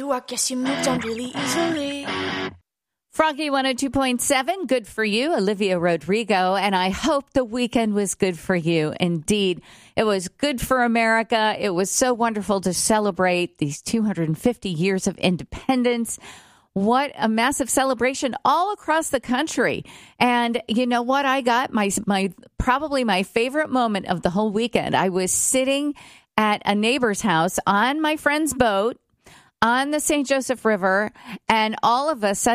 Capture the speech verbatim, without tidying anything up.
you. I guess you moved on really easily. Froggy one oh two point seven, good for you, Olivia Rodrigo, and I hope the weekend was good for you. Indeed, it was good for America. It was so wonderful to celebrate these two hundred fifty years of independence. What a massive celebration all across the country. And you know what I got? My, my, probably my favorite moment of the whole weekend. I was sitting at a neighbor's house on my friend's boat on the Saint Joseph River, and all of a sudden,